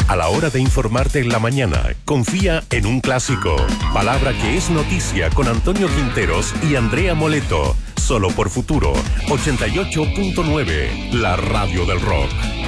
A la hora de informarte en la mañana, confía en un clásico. Palabra que es noticia con Antonio Quinteros y Andrea Moleto. Solo por Futuro 88.9, la radio del rock.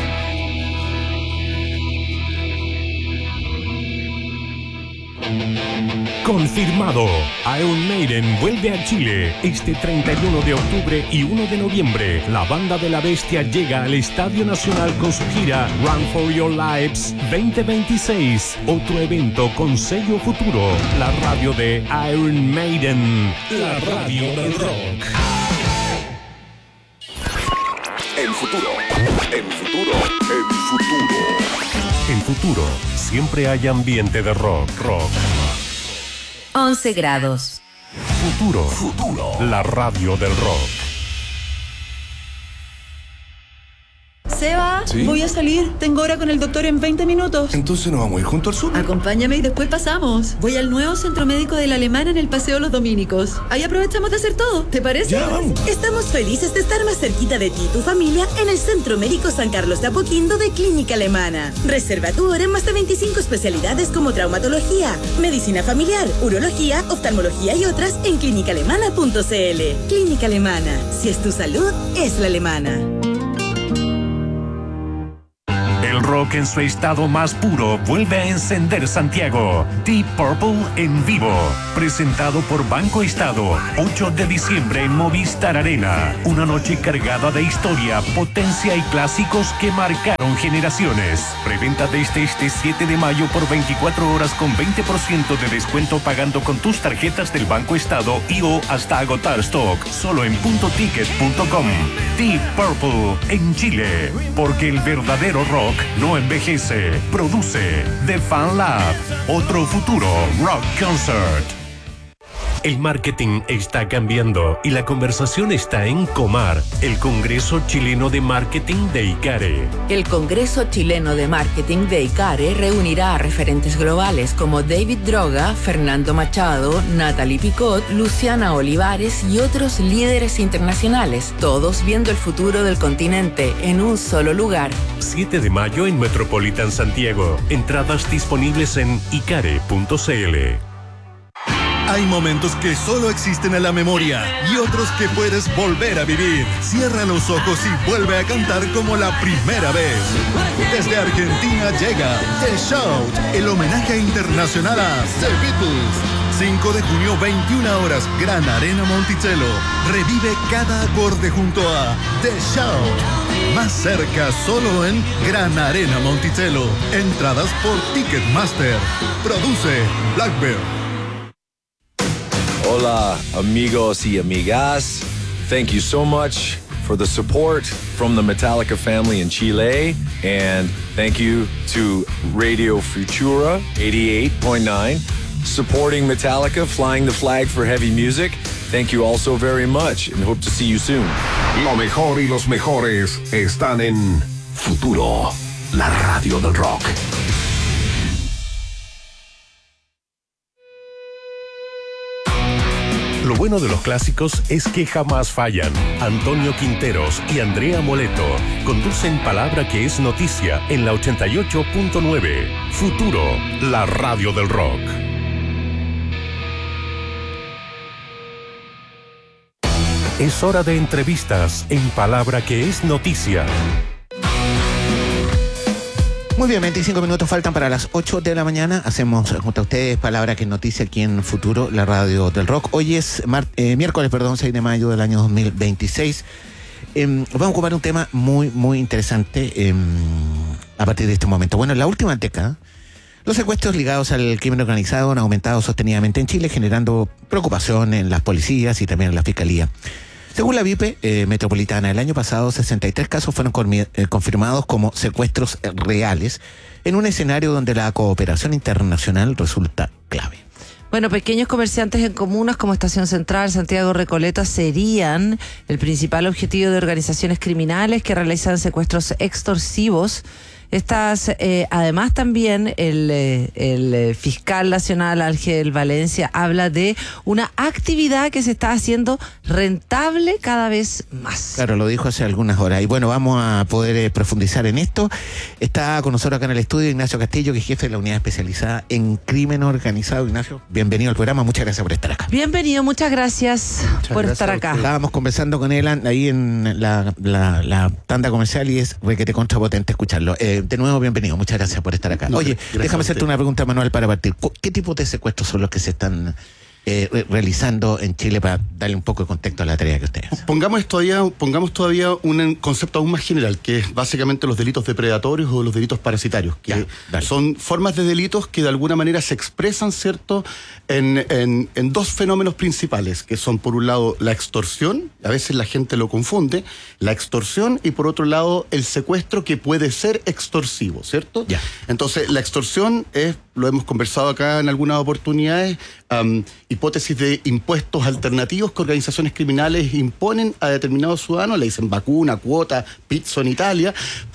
Confirmado, Iron Maiden vuelve a Chile este 31 de octubre y 1 de noviembre. La banda de la bestia llega al Estadio Nacional con su gira Run for Your Lives 2026. Otro evento con sello Futuro, la radio de Iron Maiden, la radio del rock. En Futuro, en Futuro, en Futuro. En Futuro, siempre hay ambiente de rock. 11 grados. Futuro, la radio del rock. Seba, ¿Sí? voy a salir. Tengo hora con el doctor en 20 minutos. Entonces nos vamos a ir junto al sur. Acompáñame y después pasamos. Voy al nuevo centro médico de la Alemana en el Paseo Los Dominicos. Ahí aprovechamos de hacer todo. ¿Te parece? Ya, vamos. Estamos felices de estar más cerquita de ti y tu familia en el Centro Médico San Carlos de Apoquindo de Clínica Alemana. Reserva tu hora en más de 25 especialidades como traumatología, medicina familiar, urología, oftalmología y otras en clínicaalemana.cl. Clínica Alemana. Si es tu salud, es la alemana. El rock en su estado más puro vuelve a encender Santiago. Deep Purple en vivo. Presentado por Banco Estado. 8 de diciembre en Movistar Arena. Una noche cargada de historia, potencia y clásicos que marcaron generaciones. Preventa desde este 7 de mayo por 24 horas con 20% de descuento pagando con tus tarjetas del Banco Estado y o hasta agotar stock. Solo en puntoticket.com. Deep Purple en Chile. Porque el verdadero rock no envejece. Produce The Fan Lab. Otro futuro rock concert. El marketing está cambiando y la conversación está en Comar, el Congreso Chileno de Marketing de ICARE. El Congreso Chileno de Marketing de ICARE reunirá a referentes globales como David Droga, Fernando Machado, Natalie Picot, Luciana Olivares y otros líderes internacionales, todos viendo el futuro del continente en un solo lugar. 7 de mayo en Metropolitan Santiago. Entradas disponibles en icare.cl. Hay momentos que solo existen en la memoria y otros que puedes volver a vivir. Cierra los ojos y vuelve a cantar como la primera vez. Desde Argentina llega The Shout, el homenaje internacional a The Beatles. 5 de junio, 21 horas, Gran Arena Monticello. Revive cada acorde junto a The Shout. Más cerca, solo en Gran Arena Monticello. Entradas por Ticketmaster. Produce Blackbird. Hola, amigos y amigas. Thank you so much for the support from the Metallica family in Chile. And thank you to Radio Futura 88.9, supporting Metallica, flying the flag for heavy music. Thank you all so very much and hope to see you soon. Lo mejor y los mejores están en Futuro, la radio del rock. Lo bueno de los clásicos es que jamás fallan. Antonio Quinteros y Andrea Moleto conducen Palabra que es noticia en la 88.9. Futuro, la radio del rock. Es hora de entrevistas en Palabra que es noticia. Muy bien, 25 minutos faltan para las 8 de la mañana. Hacemos junto a ustedes Palabra que es noticia aquí en Futuro, la radio del rock. Hoy es miércoles, 6 de mayo del año 2026. Vamos a ocupar un tema muy, muy interesante a partir de este momento. Bueno, en la última década, los secuestros ligados al crimen organizado han aumentado sostenidamente en Chile, generando preocupación en las policías y también en la fiscalía. Según la VIP Metropolitana, el año pasado 63 casos fueron confirmados como secuestros reales en un escenario donde la cooperación internacional resulta clave. Bueno, pequeños comerciantes en comunas como Estación Central, Santiago, Recoleta serían el principal objetivo de organizaciones criminales que realizan secuestros extorsivos Además también el fiscal nacional Ángel Valencia habla de una actividad que se está haciendo rentable cada vez más. Claro, lo dijo hace algunas horas. Y bueno, vamos a poder profundizar en esto. Está con nosotros acá en el estudio Ignacio Castillo, que es jefe de la unidad especializada en crimen organizado. Ignacio, bienvenido al programa, muchas gracias por estar acá. Bienvenido, muchas gracias por estar acá. Estábamos conversando con él ahí en la tanda comercial y es requete contrapotente escucharlo. De nuevo, bienvenido, muchas gracias por estar acá. Oye, déjame hacerte una pregunta, Manuel, para partir. ¿Qué tipo de secuestros son los que se están realizando en Chile para darle un poco de contexto a la tarea que ustedes hacen? Pongamos todavía un concepto aún más general, que es básicamente los delitos depredatorios o los delitos parasitarios, que son formas de delitos que de alguna manera se expresan, ¿cierto?, en dos fenómenos principales, que son por un lado la extorsión, a veces la gente lo confunde, la extorsión, y por otro lado el secuestro, que puede ser extorsivo, ¿cierto? Entonces, la extorsión es, lo hemos conversado acá en algunas oportunidades, hipótesis de impuestos alternativos que organizaciones criminales imponen a determinados ciudadanos, le dicen vacuna, cuota, pizza en Italia,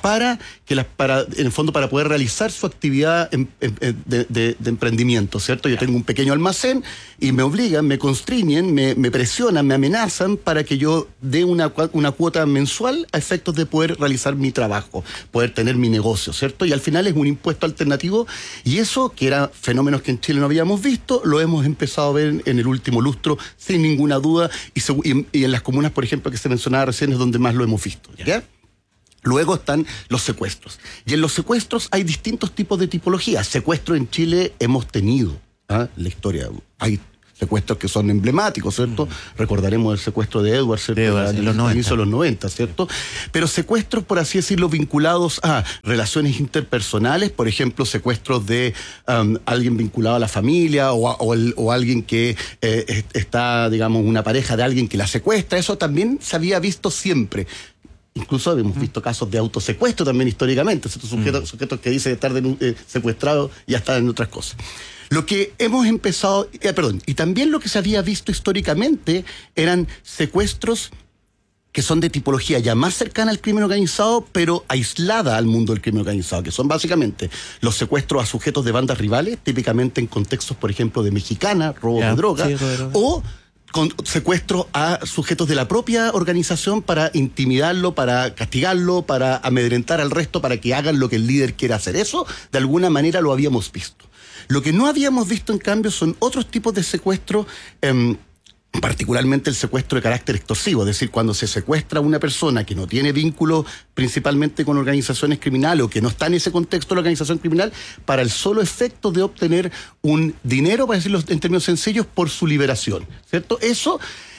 en el fondo para poder realizar su actividad de emprendimiento, ¿cierto? Yo tengo un pequeño almacén y me obligan, me constriñen, me presionan, me amenazan para que yo dé una cuota mensual a efectos de poder realizar mi trabajo, poder tener mi negocio, ¿cierto? Y al final es un impuesto alternativo, y eso, que eran fenómenos que en Chile no habíamos visto, lo hemos empezado a ver en el último lustro, sin ninguna duda, y en las comunas, por ejemplo, que se mencionaba recién, es donde más lo hemos visto, ¿ya? Luego están los secuestros. Y en los secuestros hay distintos tipos de tipologías. Secuestros en Chile hemos tenido, la historia. Hay secuestros que son emblemáticos, ¿cierto? Recordaremos el secuestro de Edward, ¿cierto? En los 90, ¿cierto? Pero secuestros, por así decirlo, vinculados a relaciones interpersonales, por ejemplo, secuestros de alguien vinculado a la familia o alguien que está, digamos, una pareja de alguien que la secuestra, eso también se había visto siempre. Incluso hemos visto casos de autosecuestro también históricamente, sujetos que dicen estar secuestrados y ya están en otras cosas. Lo que hemos empezado, y también lo que se había visto históricamente eran secuestros que son de tipología ya más cercana al crimen organizado, pero aislada al mundo del crimen organizado, que son básicamente los secuestros a sujetos de bandas rivales, típicamente en contextos, por ejemplo, de mexicana, robo de droga, o con secuestros a sujetos de la propia organización para intimidarlo, para castigarlo, para amedrentar al resto, para que hagan lo que el líder quiera hacer. Eso, de alguna manera, lo habíamos visto. Lo que no habíamos visto, en cambio, son otros tipos de secuestro, particularmente el secuestro de carácter extorsivo, es decir, cuando se secuestra a una persona que no tiene vínculo principalmente con organizaciones criminales o que no está en ese contexto de la organización criminal, para el solo efecto de obtener un dinero, para decirlo en términos sencillos, por su liberación, ¿cierto? Eso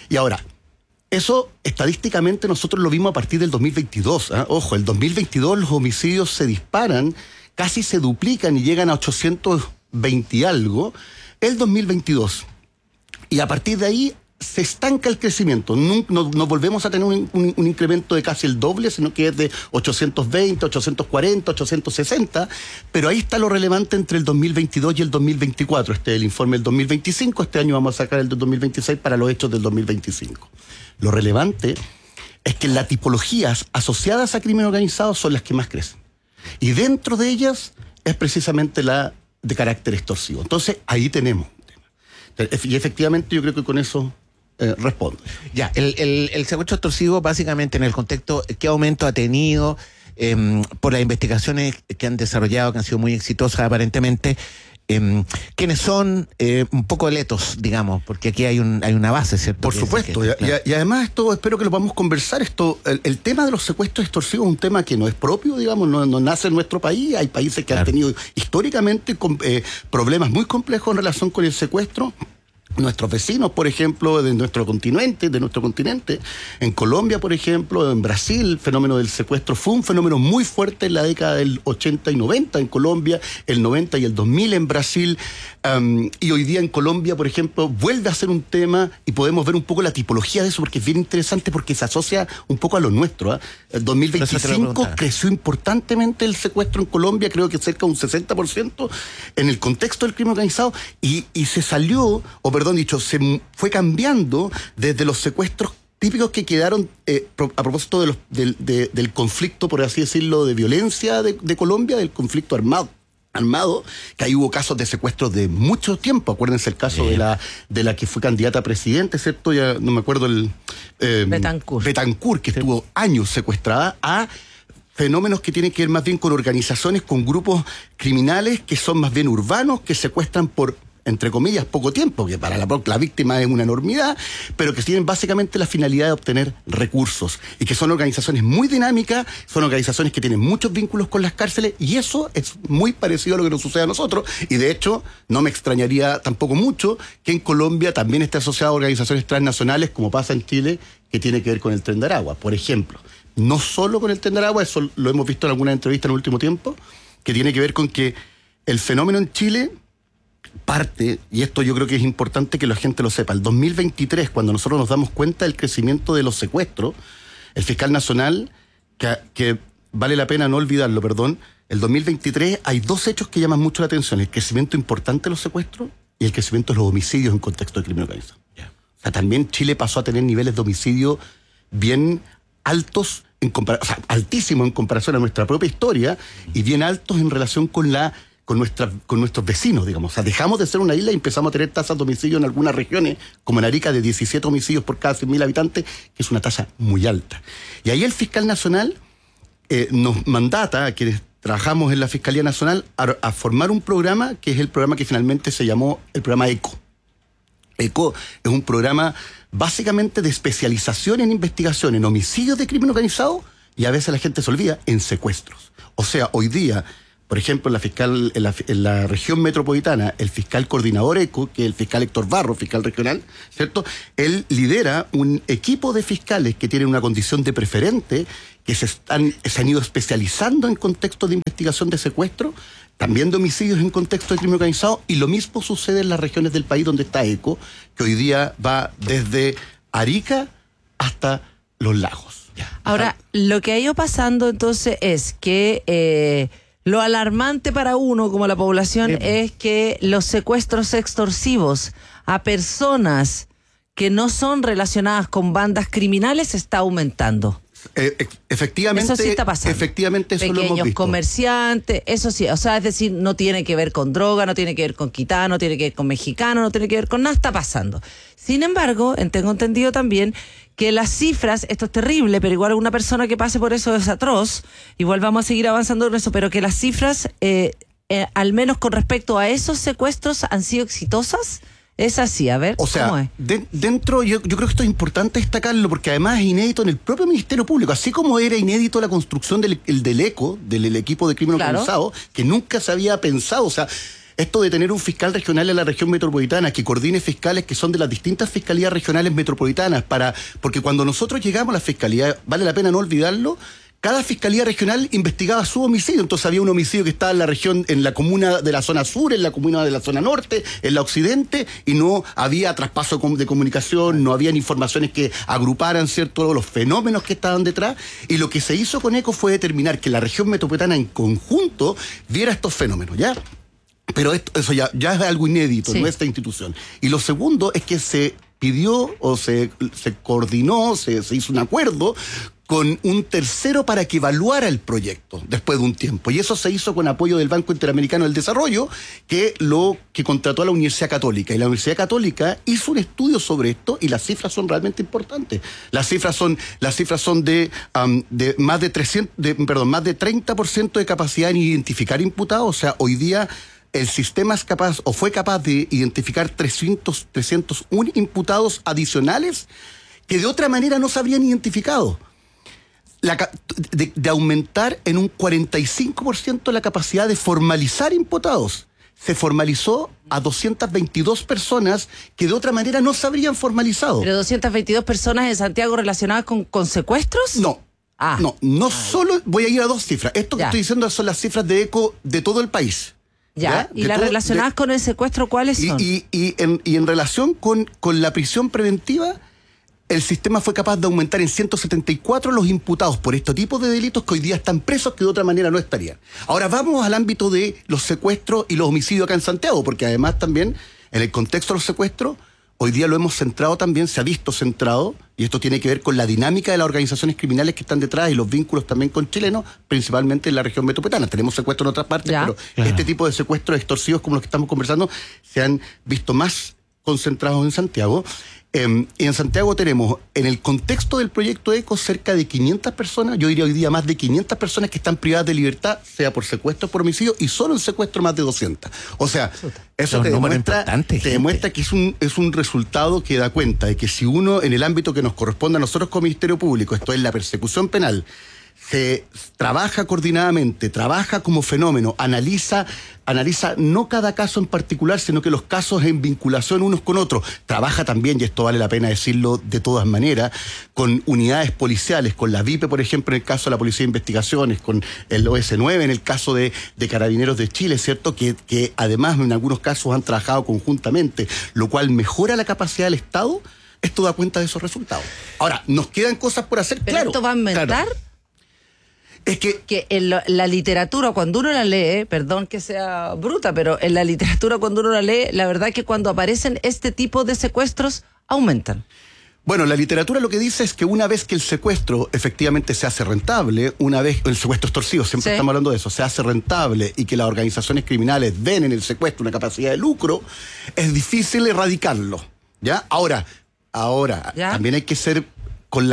estadísticamente nosotros lo vimos a partir del 2022. Ojo, el 2022 los homicidios se disparan, casi se duplican y llegan a 820 y algo, el 2022. Y a partir de ahí se estanca el crecimiento. No volvemos a tener un incremento de casi el doble, sino que es de 820, 840, 860. Pero ahí está lo relevante entre el 2022 y el 2024. Este es el informe del 2025. Este año vamos a sacar el del 2026 para los hechos del 2025. Lo relevante es que las tipologías asociadas a crimen organizado son las que más crecen. Y dentro de ellas es precisamente la de carácter extorsivo. Entonces, ahí tenemos un tema. Y efectivamente yo creo que con eso respondo. Ya, el secuestro extorsivo, básicamente, en el contexto, ¿qué aumento ha tenido por las investigaciones que han desarrollado, que han sido muy exitosas aparentemente? ¿Quiénes son? Un poco de letos, digamos, porque aquí hay una base, ¿cierto? Por supuesto, y además esto, espero que lo podamos conversar, el tema de los secuestros extorsivos es un tema que no es propio, digamos, no nace en nuestro país. Hay países que han tenido históricamente problemas muy complejos en relación con el secuestro. Nuestros vecinos, por ejemplo, de nuestro continente, en Colombia, por ejemplo, en Brasil, el fenómeno del secuestro fue un fenómeno muy fuerte en la década del 80 y 90 en Colombia, el 90 y el 2000 en Brasil, y hoy día en Colombia, por ejemplo, vuelve a ser un tema y podemos ver un poco la tipología de eso, porque es bien interesante, porque se asocia un poco a lo nuestro. El 2025 creció importantemente el secuestro en Colombia, creo que cerca de un 60% en el contexto del crimen organizado, y se salió, se fue cambiando desde los secuestros típicos que quedaron a propósito del conflicto, por así decirlo, de violencia de Colombia, del conflicto armado, que ahí hubo casos de secuestros de mucho tiempo. Acuérdense el caso de la que fue candidata a presidente, ¿cierto? Ya no me acuerdo Betancourt, que estuvo años secuestrada, a fenómenos que tienen que ver más bien con organizaciones, con grupos criminales que son más bien urbanos, que secuestran por, entre comillas, poco tiempo, que para la víctima es una enormidad, pero que tienen básicamente la finalidad de obtener recursos, y que son organizaciones muy dinámicas, son organizaciones que tienen muchos vínculos con las cárceles, y eso es muy parecido a lo que nos sucede a nosotros, y de hecho no me extrañaría tampoco mucho que en Colombia también esté asociado a organizaciones transnacionales, como pasa en Chile, que tiene que ver con el Tren de Aragua, por ejemplo. No solo con el Tren de Aragua, eso lo hemos visto en alguna entrevista en el último tiempo, que tiene que ver con que el fenómeno en Chile parte, y esto yo creo que es importante que la gente lo sepa, el 2023, cuando nosotros nos damos cuenta del crecimiento de los secuestros, el fiscal nacional, que vale la pena no olvidarlo, el 2023 hay dos hechos que llaman mucho la atención: el crecimiento importante de los secuestros y el crecimiento de los homicidios en contexto de crimen organizado. O sea, también Chile pasó a tener niveles de homicidio bien altos, altísimos en comparación a nuestra propia historia, y bien altos en relación con nuestros vecinos, digamos. O sea, dejamos de ser una isla y empezamos a tener tasas de homicidio en algunas regiones, como en Arica, de 17 homicidios por cada 100.000 habitantes, que es una tasa muy alta. Y ahí el fiscal nacional nos mandata a quienes trabajamos en la Fiscalía Nacional a formar un programa, que es el programa que finalmente se llamó el programa ECO. ECO es un programa básicamente de especialización en investigación en homicidios de crimen organizado, y a veces la gente se olvida, en secuestros. O sea, hoy día, por ejemplo, en la región metropolitana, el fiscal coordinador ECO, que es el fiscal Héctor Barro, fiscal regional, ¿cierto? Él lidera un equipo de fiscales que tienen una condición de preferente, que se han ido especializando en contextos de investigación de secuestro, también de homicidios en contexto de crimen organizado, y lo mismo sucede en las regiones del país donde está ECO, que hoy día va desde Arica hasta Los Lagos. Ahora, lo que ha ido pasando entonces es que lo alarmante para uno como la población es que los secuestros extorsivos a personas que no son relacionadas con bandas criminales está aumentando. Efectivamente, eso sí está pasando. Efectivamente, eso lo hemos pequeños visto. Comerciantes, eso sí, o sea, es decir, no tiene que ver con droga, no tiene que ver con gitano, no tiene que ver con mexicano, no tiene que ver con nada, está pasando. Sin embargo, tengo entendido también que las cifras, esto es terrible, pero igual una persona que pase por eso es atroz, igual vamos a seguir avanzando en eso, pero que las cifras, al menos con respecto a esos secuestros, han sido exitosas. Es así, a ver, o sea, ¿cómo es? Dentro, yo creo que esto es importante destacarlo, porque además es inédito en el propio Ministerio Público, así como era inédito la construcción del ECO, del equipo de crimen organizado, que nunca se había pensado. O sea, esto de tener un fiscal regional en la región metropolitana que coordine fiscales que son de las distintas fiscalías regionales metropolitanas, porque cuando nosotros llegamos a la fiscalía, vale la pena no olvidarlo, cada fiscalía regional investigaba su homicidio. Entonces había un homicidio que estaba en la región, en la comuna de la zona sur, en la comuna de la zona norte, en la occidente, y no había traspaso de comunicación, no habían informaciones que agruparan, ¿cierto?, los fenómenos que estaban detrás. Y lo que se hizo con ECO fue determinar que la región metropolitana en conjunto viera estos fenómenos, ¿ya? Pero eso ya es algo inédito en nuestra institución. Y lo segundo es que se pidió o se coordinó, se hizo un acuerdo con un tercero para que evaluara el proyecto después de un tiempo. Y eso se hizo con apoyo del Banco Interamericano del Desarrollo, que contrató a la Universidad Católica. Y la Universidad Católica hizo un estudio sobre esto, y las cifras son realmente importantes. Las cifras son de más de 30% de capacidad en identificar imputados. O sea, hoy día el sistema es capaz, o fue capaz, de identificar 301 imputados adicionales que de otra manera no se habrían identificado. De aumentar en un 45% la capacidad de formalizar imputados. Se formalizó a 222 personas que de otra manera no se habrían formalizado. ¿Pero 222 personas en Santiago relacionadas con secuestros? No. No solo, voy a ir a dos cifras. Esto que estoy diciendo son las cifras de ECO de todo el país. ¿Ya? ¿Y las relacionadas con el secuestro cuáles son? Y en relación con la prisión preventiva, el sistema fue capaz de aumentar en 174 los imputados por este tipo de delitos que hoy día están presos, que de otra manera no estarían. Ahora vamos al ámbito de los secuestros y los homicidios acá en Santiago, porque además también, en el contexto de los secuestros, hoy día lo hemos centrado también, se ha visto centrado, y esto tiene que ver con la dinámica de las organizaciones criminales que están detrás y los vínculos también con chilenos, principalmente en la región metropolitana. Tenemos secuestros en otras partes, pero este tipo de secuestros extorsivos como los que estamos conversando se han visto más concentrados en Santiago. Y en Santiago tenemos, en el contexto del proyecto ECO, cerca de 500 personas, yo diría hoy día más de 500 personas que están privadas de libertad, sea por secuestro o por homicidio, y solo en secuestro más de 200. O sea, eso te demuestra que es un resultado que da cuenta de que si uno, en el ámbito que nos corresponde a nosotros como Ministerio Público, esto es la persecución penal, se trabaja coordinadamente, trabaja como fenómeno, analiza no cada caso en particular, sino que los casos en vinculación unos con otros. Trabaja también, y esto vale la pena decirlo de todas maneras, con unidades policiales, con la VIPE, por ejemplo, en el caso de la Policía de Investigaciones, con el OS9, en el caso de Carabineros de Chile, ¿cierto? Que además en algunos casos han trabajado conjuntamente, lo cual mejora la capacidad del Estado. Esto da cuenta de esos resultados. Ahora, nos quedan cosas por hacer, ¿pero esto va a aumentar? Claro. Es que en la literatura, cuando uno la lee, perdón que sea bruta, pero en la literatura cuando uno la lee, la verdad es que cuando aparecen este tipo de secuestros, aumentan. Bueno, la literatura lo que dice es que una vez que el secuestro efectivamente se hace rentable, una vez el secuestro extorsivo, siempre estamos hablando de eso, se hace rentable y que las organizaciones criminales ven en el secuestro una capacidad de lucro, es difícil erradicarlo, ¿ya? Ahora, también hay que ser con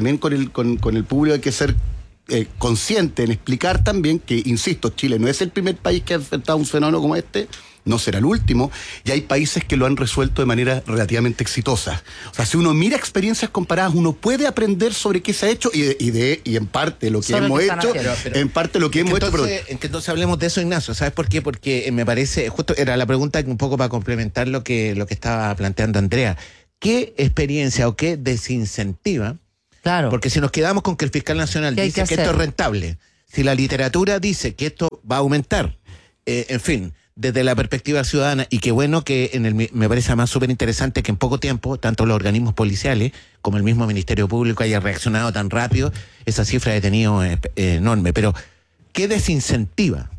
el público hay que ser consciente en explicar también que, insisto, Chile no es el primer país que ha enfrentado un fenómeno como este, no será el último, y hay países que lo han resuelto de manera relativamente exitosa. O sea, si uno mira experiencias comparadas, uno puede aprender sobre qué se ha hecho y en parte lo que hemos hecho, entonces hablemos de eso, Ignacio. ¿Sabes por qué? Porque me parece, justo era la pregunta un poco para complementar lo que estaba planteando Andrea. ¿Qué experiencia o qué desincentiva? Claro. Porque si nos quedamos con que el fiscal nacional dice que esto es rentable, si la literatura dice que esto va a aumentar, en fin, desde la perspectiva ciudadana, y qué bueno que me parece además súper interesante que en poco tiempo, tanto los organismos policiales como el mismo Ministerio Público haya reaccionado tan rápido, esa cifra de detenidos es enorme. Pero, ¿qué desincentiva?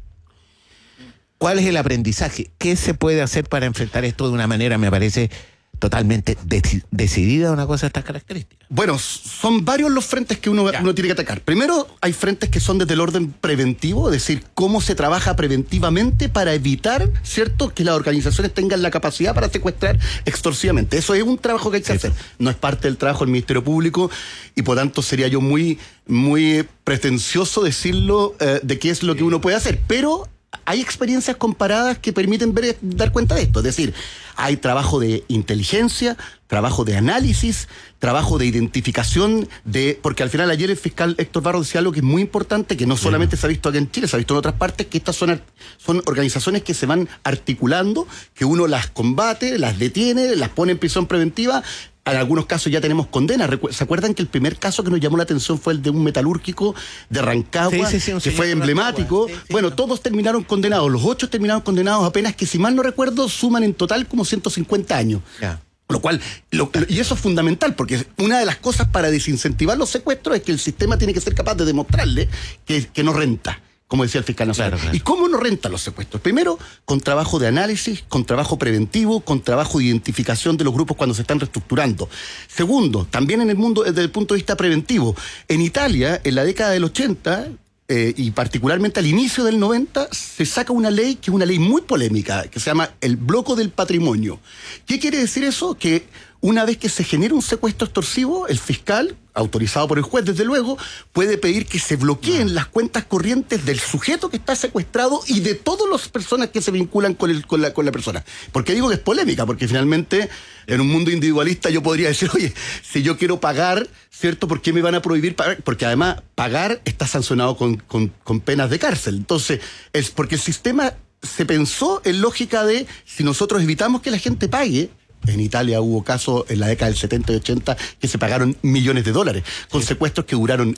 ¿Cuál es el aprendizaje? ¿Qué se puede hacer para enfrentar esto de una manera, me parece, totalmente decidida, una cosa de estas características? Bueno, son varios los frentes que uno tiene que atacar. Primero, hay frentes que son desde el orden preventivo, es decir, cómo se trabaja preventivamente para evitar, ¿cierto?, que las organizaciones tengan la capacidad para secuestrar extorsivamente. Eso es un trabajo que hay que hacer. No es parte del trabajo del Ministerio Público y por tanto sería yo muy, muy pretencioso decirlo de qué es lo que uno puede hacer. Pero hay experiencias comparadas que permiten dar cuenta de esto. Es decir, hay trabajo de inteligencia, trabajo de análisis, trabajo de identificación, porque al final ayer el fiscal Héctor Barros decía algo que es muy importante, que no solamente se ha visto aquí en Chile, se ha visto en otras partes, que estas son organizaciones que se van articulando, que uno las combate, las detiene, las pone en prisión preventiva. En algunos casos ya tenemos condenas. ¿Se acuerdan que el primer caso que nos llamó la atención fue el de un metalúrgico de Rancagua, que fue emblemático? Bueno, todos terminaron condenados, los 8 terminaron condenados apenas, que si mal no recuerdo suman en total como 150 años. Lo cual, y eso es fundamental, porque una de las cosas para desincentivar los secuestros es que el sistema tiene que ser capaz de demostrarle que no renta, como decía el fiscal nacional. Claro. ¿Y cómo no rentan los secuestros? Primero, con trabajo de análisis, con trabajo preventivo, con trabajo de identificación de los grupos cuando se están reestructurando. Segundo, también en el mundo, desde el punto de vista preventivo. En Italia, en la década del 80, y particularmente al inicio del 90, se saca una ley que es una ley muy polémica, que se llama el bloco del patrimonio. ¿Qué quiere decir eso? Que una vez que se genera un secuestro extorsivo, el fiscal, autorizado por el juez desde luego, puede pedir que se bloqueen las cuentas corrientes del sujeto que está secuestrado y de todas las personas que se vinculan con la persona. ¿Por qué digo que es polémica? Porque finalmente, en un mundo individualista, yo podría decir, oye, si yo quiero pagar, ¿cierto? ¿Por qué me van a prohibir pagar? Porque además, pagar está sancionado con penas de cárcel. Entonces, es porque el sistema se pensó en lógica de, si nosotros evitamos que la gente pague. En Italia hubo casos en la década del 70 y 80 que se pagaron millones de dólares, con secuestros que duraron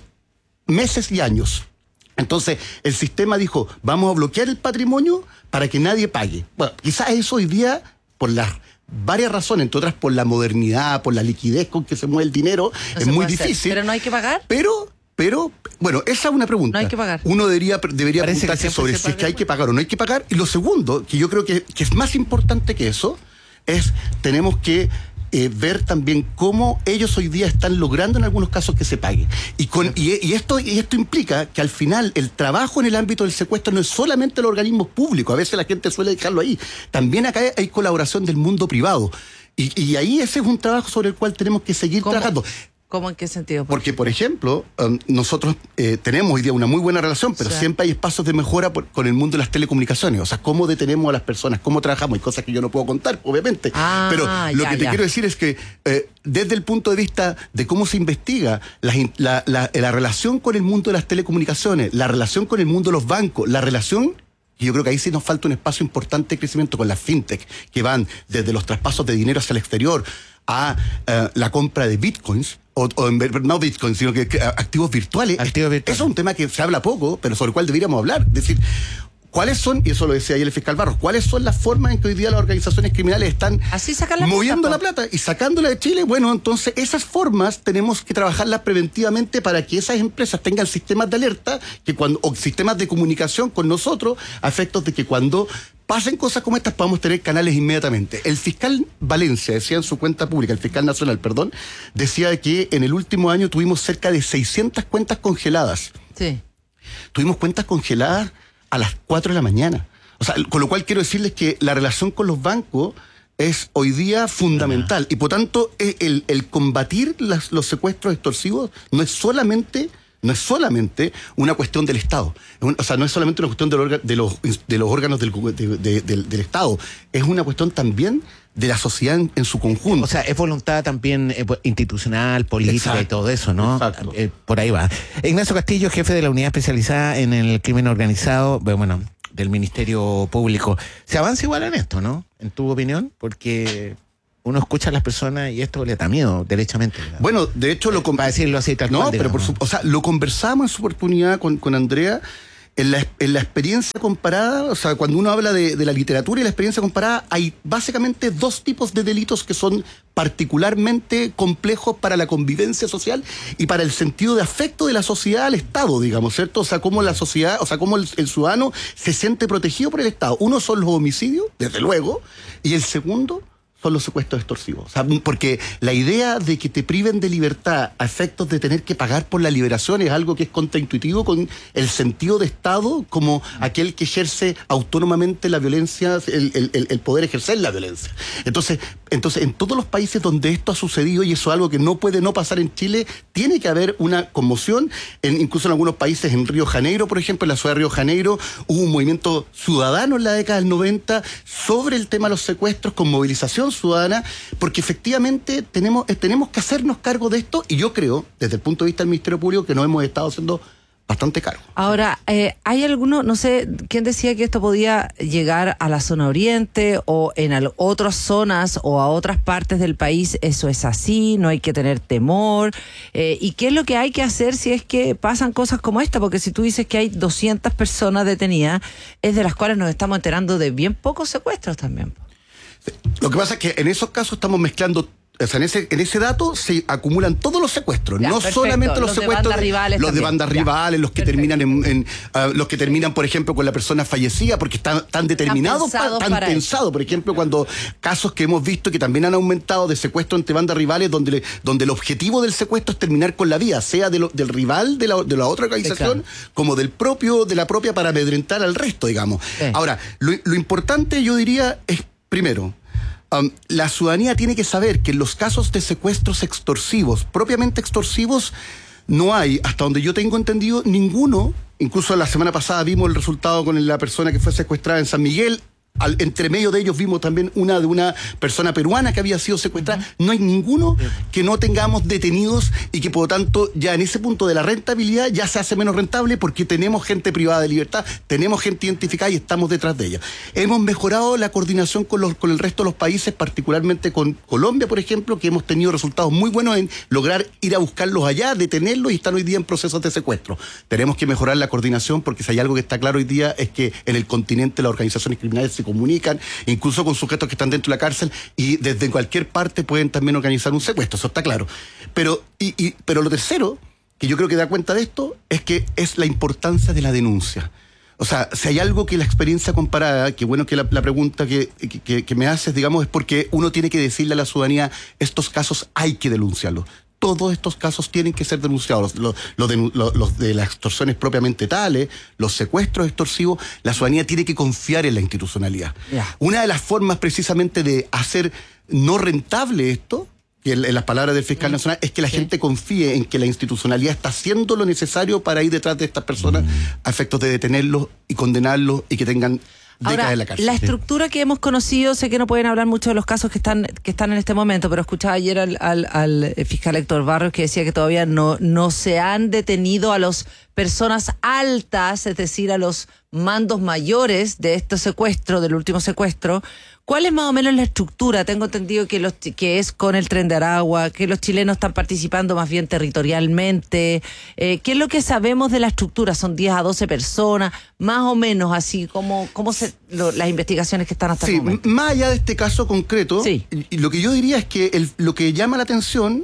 meses y años. Entonces, el sistema dijo, vamos a bloquear el patrimonio para que nadie pague. Bueno, quizás eso hoy día, por las varias razones, entre otras por la modernidad, por la liquidez con que se mueve el dinero, es muy difícil. ¿Pero no hay que pagar? Pero, bueno, esa es una pregunta. No hay que pagar. Uno debería preguntarse sobre si es que hay que pagar o no hay que pagar. Y lo segundo, que yo creo que es más importante que eso, tenemos que ver también cómo ellos hoy día están logrando en algunos casos que se pague. Y esto implica que al final el trabajo en el ámbito del secuestro no es solamente los organismos públicos, a veces la gente suele dejarlo ahí, también acá hay colaboración del mundo privado. Y ahí ese es un trabajo sobre el cual tenemos que seguir trabajando. ¿Cómo en qué sentido? Porque, por ejemplo, nosotros tenemos hoy día una muy buena relación, pero siempre hay espacios de mejora con el mundo de las telecomunicaciones. O sea, cómo detenemos a las personas, cómo trabajamos. Hay cosas que yo no puedo contar, obviamente. Pero lo que te quiero decir es que desde el punto de vista de cómo se investiga la relación con el mundo de las telecomunicaciones, la relación con el mundo de los bancos, la relación... Y yo creo que ahí sí nos falta un espacio importante de crecimiento con las fintech, que van desde los traspasos de dinero hacia el exterior a la compra de bitcoins, no bitcoins, sino que activos virtuales. Eso es un tema que se habla poco, pero sobre el cual deberíamos hablar. Es decir, ¿cuáles son, y eso lo decía ayer el fiscal Barros, cuáles son las formas en que hoy día las organizaciones criminales están moviendo la plata y sacándola de Chile? Bueno, entonces esas formas tenemos que trabajarlas preventivamente para que esas empresas tengan sistemas de alerta o sistemas de comunicación con nosotros a efectos de que cuando pasen cosas como estas podamos tener canales inmediatamente. El fiscal Valencia decía en su cuenta pública, el fiscal nacional, perdón, decía que en el último año tuvimos cerca de 600 cuentas congeladas. Sí. Tuvimos cuentas congeladas a las 4 de la mañana. O sea, con lo cual quiero decirles que la relación con los bancos es hoy día fundamental. Y por tanto, el combatir los secuestros extorsivos no es solamente una cuestión del Estado. O sea, no es solamente una cuestión de los órganos del Estado. Es una cuestión también de la sociedad en su conjunto. O sea, es voluntad también institucional, política. Exacto, y todo eso, ¿no? Por ahí va. Ignacio Castillo, jefe de la unidad especializada en el crimen organizado, bueno, del Ministerio Público. ¿Se avanza igual en esto, no? En tu opinión, porque uno escucha a las personas y esto le da miedo, derechamente. Bueno, de hecho, para decirlo así tal cual. No, pero lo conversamos en su oportunidad con Andrea. En la experiencia comparada, o sea, cuando uno habla de la literatura y la experiencia comparada, hay básicamente dos tipos de delitos que son particularmente complejos para la convivencia social y para el sentido de afecto de la sociedad al Estado, digamos, ¿cierto? O sea, cómo la sociedad, o sea, cómo el ciudadano se siente protegido por el Estado. Uno son los homicidios, desde luego, y el segundo son los secuestros extorsivos. O sea, porque la idea de que te priven de libertad a efectos de tener que pagar por la liberación es algo que es contraintuitivo con el sentido de Estado como aquel que ejerce autónomamente la violencia, el poder ejercer la violencia. Entonces, en todos los países donde esto ha sucedido, y eso es algo que no puede no pasar en Chile, tiene que haber una conmoción. Incluso en algunos países, en Río de Janeiro, por ejemplo, en la ciudad de Río de Janeiro, hubo un movimiento ciudadano en la década del 90 sobre el tema de los secuestros con movilización ciudadana, porque efectivamente tenemos que hacernos cargo de esto, y yo creo, desde el punto de vista del Ministerio Público, que nos hemos estado haciendo bastante cargo. Ahora, ¿hay alguno, no sé, quién decía que esto podía llegar a la zona oriente o en otras zonas o a otras partes del país? ¿Eso es así? ¿No hay que tener temor? ¿Y qué es lo que hay que hacer si es que pasan cosas como esta? Porque si tú dices que hay 200 personas detenidas, es de las cuales nos estamos enterando de bien pocos secuestros también. Lo que pasa es que en esos casos estamos mezclando, o sea, en ese dato se acumulan todos los secuestros, ya, no perfecto. Solamente los secuestros los de bandas rivales, los que terminan los que terminan, por ejemplo, con la persona fallecida, porque están determinados, tan pensados, por ejemplo, cuando casos que hemos visto que también han aumentado de secuestro entre bandas rivales, donde el objetivo del secuestro es terminar con la vida, sea del rival de la otra organización, sí, claro, como de la propia, para amedrentar al resto, digamos. Sí. Ahora, lo importante, yo diría, es primero, la ciudadanía tiene que saber que en los casos de secuestros extorsivos, propiamente extorsivos, no hay, hasta donde yo tengo entendido, ninguno. Incluso la semana pasada vimos el resultado con la persona que fue secuestrada en San Miguel. Entre medio de ellos vimos también de una persona peruana que había sido secuestrada. No hay ninguno que no tengamos detenidos y que por lo tanto ya en ese punto de la rentabilidad ya se hace menos rentable porque tenemos gente privada de libertad, tenemos gente identificada y estamos detrás de ella. Hemos mejorado la coordinación con el resto de los países, particularmente con Colombia, por ejemplo, que hemos tenido resultados muy buenos en lograr ir a buscarlos allá, detenerlos y están hoy día en procesos de secuestro. Tenemos que mejorar la coordinación porque si hay algo que está claro hoy día es que en el continente las organizaciones criminales se comunican, incluso con sujetos que están dentro de la cárcel, y desde cualquier parte pueden también organizar un secuestro, eso está claro. Pero lo tercero, que yo creo que da cuenta de esto, es que es la importancia de la denuncia. O sea, si hay algo que la experiencia comparada, que bueno que la pregunta que me haces, digamos, es porque uno tiene que decirle a la ciudadanía, estos casos hay que denunciarlos. Todos estos casos tienen que ser denunciados. Los de las extorsiones propiamente tales, los secuestros extorsivos, la ciudadanía tiene que confiar en la institucionalidad. Yeah. Una de las formas precisamente de hacer no rentable esto, que en las palabras del fiscal nacional, es que la gente confíe en que la institucionalidad está haciendo lo necesario para ir detrás de estas personas a efectos de detenerlos y condenarlos y que tengan décadas en la cárcel. La estructura que hemos conocido, sé que no pueden hablar mucho de los casos que están en este momento, pero escuchaba ayer al fiscal Héctor Barrios que decía que todavía no se han detenido a las personas altas, es decir, a los mandos mayores de este secuestro, del último secuestro. ¿Cuál es más o menos la estructura? Tengo entendido que es con el Tren de Aragua, que los chilenos están participando más bien territorialmente. ¿Qué es lo que sabemos de la estructura? ¿Son 10 a 12 personas? Más o menos así, las investigaciones que están hasta el momento. Más allá de este caso concreto, y lo que yo diría es que lo que llama la atención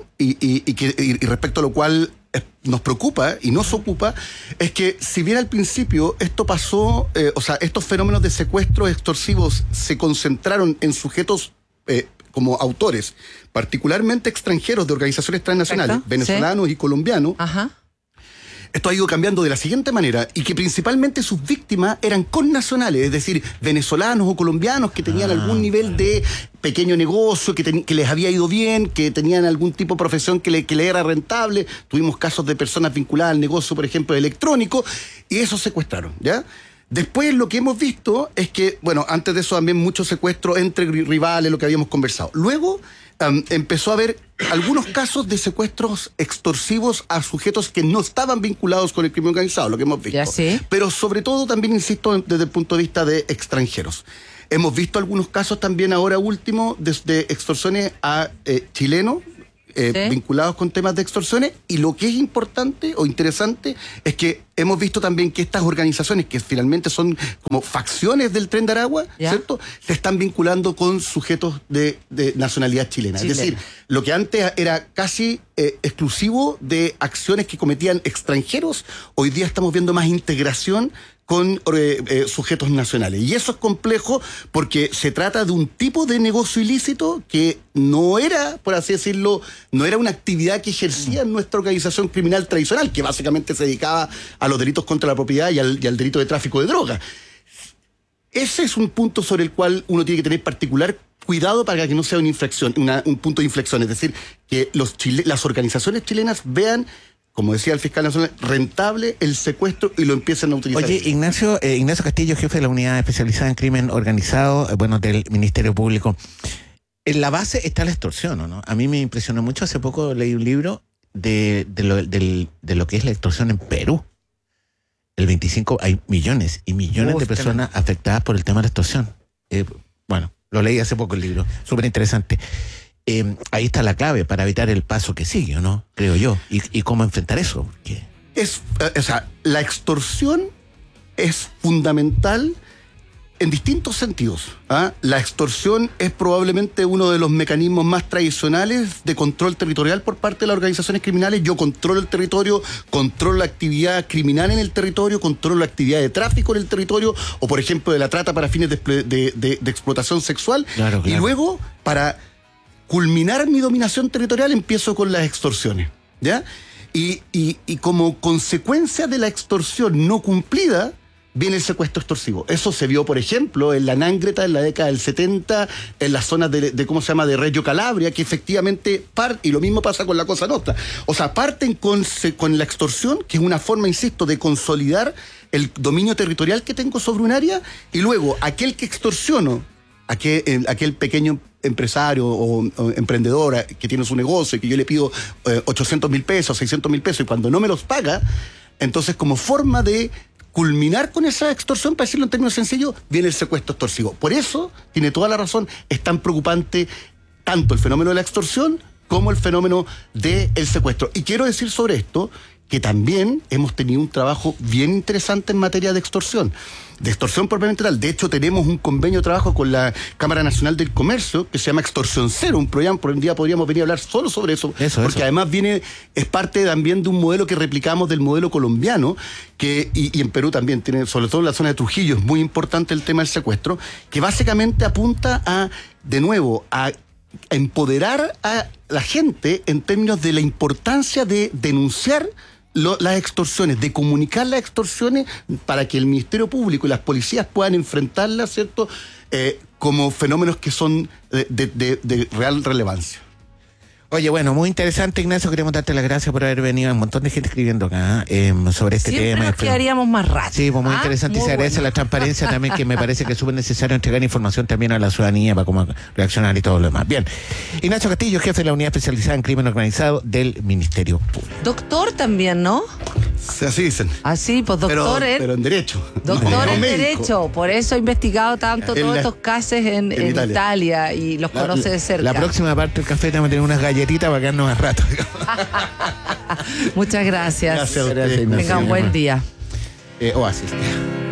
y respecto a lo cual nos preocupa y nos ocupa, es que si bien al principio esto pasó, estos fenómenos de secuestros extorsivos se concentraron en sujetos como autores, particularmente extranjeros de organizaciones transnacionales, venezolanos y colombianos. Ajá. Esto ha ido cambiando de la siguiente manera, y que principalmente sus víctimas eran connacionales, es decir, venezolanos o colombianos que tenían algún nivel de pequeño negocio, que les había ido bien, que tenían algún tipo de profesión que le era rentable. Tuvimos casos de personas vinculadas al negocio, por ejemplo, electrónico, y esos secuestraron, ¿ya? Después lo que hemos visto es que, bueno, antes de eso también muchos secuestros entre rivales, lo que habíamos conversado. Luego empezó a haber algunos casos de secuestros extorsivos a sujetos que no estaban vinculados con el crimen organizado, lo que hemos visto. Pero sobre todo también, insisto, desde el punto de vista de extranjeros. Hemos visto algunos casos también ahora último desde extorsiones a chilenos, vinculados con temas de extorsiones, y lo que es importante o interesante es que hemos visto también que estas organizaciones, que finalmente son como facciones del Tren de Aragua, ¿cierto?, se están vinculando con sujetos de nacionalidad chilena. Es decir, lo que antes era casi exclusivo de acciones que cometían extranjeros, hoy día estamos viendo más integración con sujetos nacionales. Y eso es complejo porque se trata de un tipo de negocio ilícito que no era, por así decirlo, no era una actividad que ejercía nuestra organización criminal tradicional, que básicamente se dedicaba a los delitos contra la propiedad y al delito de tráfico de drogas. Ese es un punto sobre el cual uno tiene que tener particular cuidado para que no sea una inflexión, un punto de inflexión. Es decir, que las organizaciones chilenas vean, como decía el fiscal nacional, rentable el secuestro y lo empiezan a utilizar. Oye, Ignacio Castillo, jefe de la unidad especializada en crimen organizado, del Ministerio Público. En la base está la extorsión, ¿no? A mí me impresionó mucho. Hace poco leí un libro de lo que es la extorsión en Perú. El 25, hay millones y millones de personas afectadas por el tema de la extorsión. Lo leí hace poco el libro, súper interesante. Ahí está la clave para evitar el paso que sigue, ¿no? Creo yo. ¿Y cómo enfrentar eso? Porque la extorsión es fundamental en distintos sentidos. La extorsión es probablemente uno de los mecanismos más tradicionales de control territorial por parte de las organizaciones criminales. Yo controlo el territorio, controlo la actividad criminal en el territorio, controlo la actividad de tráfico en el territorio, o por ejemplo de la trata para fines de explotación sexual. Claro. Y luego, para culminar mi dominación territorial, empiezo con las extorsiones, ¿ya? Y como consecuencia de la extorsión no cumplida, viene el secuestro extorsivo. Eso se vio, por ejemplo, en la Nánghreta en la década del 70, en las zonas de Reggio Calabria, que efectivamente y lo mismo pasa con la Cosa Nostra. O sea, parten con la extorsión, que es una forma, insisto, de consolidar el dominio territorial que tengo sobre un área, y luego aquel que extorsiono, aquel pequeño empresario o emprendedora que tiene su negocio y que yo le pido 800.000 pesos, 600.000 pesos, y cuando no me los paga, entonces como forma de culminar con esa extorsión, para decirlo en términos sencillos, viene el secuestro extorsivo. Por eso, tiene toda la razón, es tan preocupante tanto el fenómeno de la extorsión como el fenómeno del secuestro. Y quiero decir sobre esto que también hemos tenido un trabajo bien interesante en materia de extorsión propiamente tal. De hecho, tenemos un convenio de trabajo con la Cámara Nacional del Comercio que se llama Extorsión Cero, un programa, por un día podríamos venir a hablar solo sobre eso, porque además es parte también de un modelo que replicamos del modelo colombiano, y en Perú también tiene, sobre todo en la zona de Trujillo, es muy importante el tema del secuestro, que básicamente apunta a empoderar a la gente en términos de la importancia de denunciar las extorsiones, de comunicar las extorsiones para que el Ministerio Público y las policías puedan enfrentarlas, ¿cierto?, como fenómenos que son de real relevancia. Oye, bueno, muy interesante, Ignacio. Queremos darte las gracias por haber venido. Un montón de gente escribiendo acá sobre este Siempre tema. Nos quedaríamos más rato. Sí, pues muy interesante. Y se agradece la transparencia también, que me parece que es súper necesario entregar información también a la ciudadanía para cómo reaccionar y todo lo demás. Bien. Ignacio Castillo, jefe de la Unidad Especializada en Crimen Organizado del Ministerio Público. Doctor también, ¿no? Así dicen. Así, pues doctor pero en Derecho. Doctor en Derecho. Por eso ha investigado tanto todos estos casos en Italia y los conoce de cerca. La próxima parte del café te vamos a tener unas galletitas para quedarnos más rato. Muchas gracias. Gracias. Venga, un buen día. Oasis.